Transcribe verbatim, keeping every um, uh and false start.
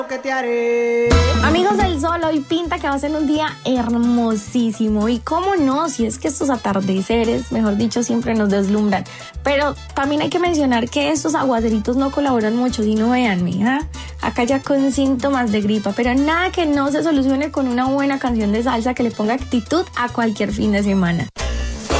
que te haré. Amigos del sol, hoy pinta que va a ser un día hermosísimo. Y cómo no, si es que estos atardeceres, mejor dicho, siempre nos deslumbran. Pero también hay que mencionar que estos aguaceritos no colaboran mucho. Si no, véanme, ¿eh? Acá ya con síntomas de gripa. Pero nada que no se solucione con una buena canción de salsa que le ponga actitud a cualquier fin de semana.